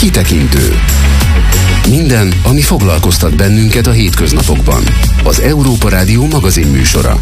Kitekintő. Minden, ami foglalkoztat bennünket a hétköznapokban. Az Európa Rádió magazinműsora.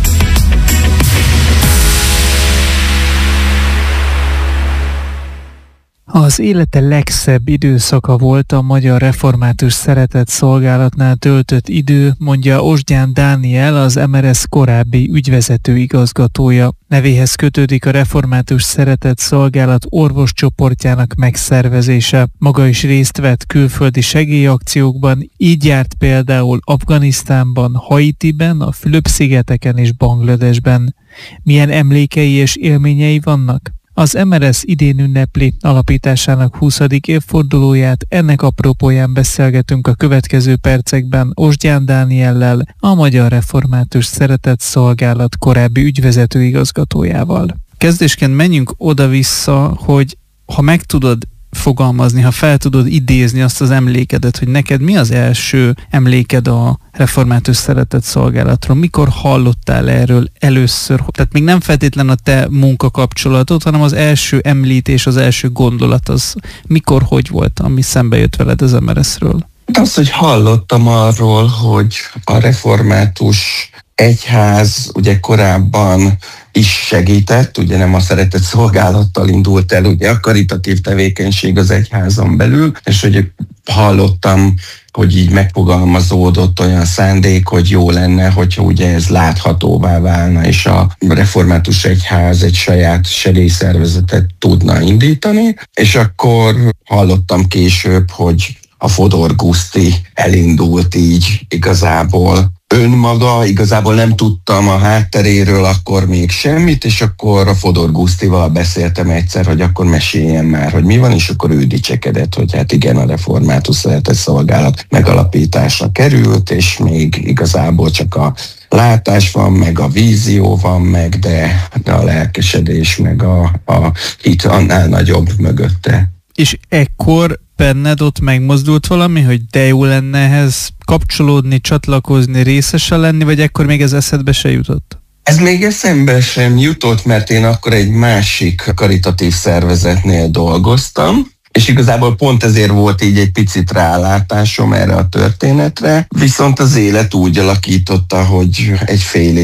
Az élete legszebb időszaka volt a Magyar Református Szeretett Szolgálatnál töltött idő, mondja Osgyán Dániel, az MRS korábbi ügyvezető igazgatója. Nevéhez kötődik a Református Szeretett Szolgálat orvoscsoportjának megszervezése. Maga is részt vett külföldi segélyakciókban, így járt például Afganisztánban, Haitiben, a Fülöp-szigeteken és Bangladesben. Milyen emlékei és élményei vannak? Az MRS idén ünnepli alapításának 20. évfordulóját, ennek apropóján beszélgetünk a következő percekben Osgyán Dániellel, a Magyar Református Szeretett Szolgálat korábbi ügyvezető igazgatójával. Kezdésként menjünk oda-vissza, hogy ha meg tudod fogalmazni, ha fel tudod idézni azt az emlékedet, hogy neked mi az első emléked a Református Szeretett Szolgálatról, mikor hallottál erről először, tehát még nem feltétlen a te munkakapcsolatod, hanem az első említés, az első gondolat az mikor, hogy volt, ami szembe jött veled az MRS-ről? Az, hogy hallottam arról, hogy a református egyház ugye korábban is segített, ugye nem a szeretett szolgálattal indult el, ugye a karitatív tevékenység az egyházon belül, és hogy hallottam, hogy így megfogalmazódott olyan szándék, hogy jó lenne, hogyha ugye ez láthatóvá válna, és a református egyház egy saját segélyszervezetet tudna indítani, és akkor hallottam később, hogy a Fodor Guszti elindult így igazából önmaga, igazából nem tudtam a hátteréről akkor még semmit, és akkor a Fodor Gusztival beszéltem egyszer, hogy akkor meséljen már, hogy mi van, és akkor ő dicsekedett, hogy hát igen, a Református Szeretett Szolgálat megalapításra került, és még igazából csak a látás van, meg a vízió van meg, de a lelkesedés, meg a hit annál nagyobb mögötte. És ekkor benned ott megmozdult valami, hogy de jó lenne ehhez kapcsolódni, csatlakozni, részese lenni, vagy ekkor még ez eszedbe se jutott? Ez még eszembe sem jutott, mert én akkor egy másik karitatív szervezetnél dolgoztam, és igazából pont ezért volt így egy picit rálátásom erre a történetre, viszont az élet úgy alakította, hogy egy fél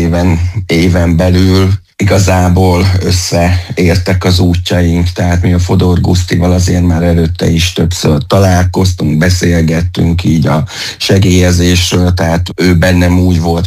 éven belül igazából összeértek az útjaink, tehát mi a Fodor Gusztival azért már előtte is többször találkoztunk, beszélgettünk így a segélyezésről, tehát ő bennem úgy volt